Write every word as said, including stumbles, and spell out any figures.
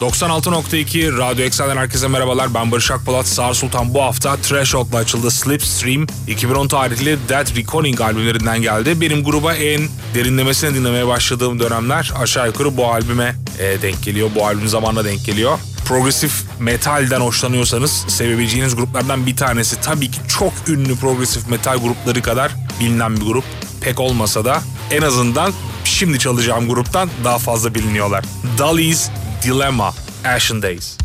doksan altı nokta iki Radyo Eksen'den herkese merhabalar. Ben Barış Akpolat. Sağır Sultan bu hafta Threshold'la açıldı. Slipstream iki bin on tarihli Dead Reckoning albümlerinden geldi. Benim gruba en derinlemesine dinlemeye başladığım dönemler aşağı yukarı bu albüme e, denk geliyor. Bu albüm zamanla denk geliyor. Progresif metalden hoşlanıyorsanız sevebileceğiniz gruplardan bir tanesi. Tabii ki çok ünlü progresif metal grupları kadar bilinen bir grup. Pek olmasa da en azından şimdi çalacağım gruptan daha fazla biliniyorlar. Dolly's Dilemma, Ashen Days.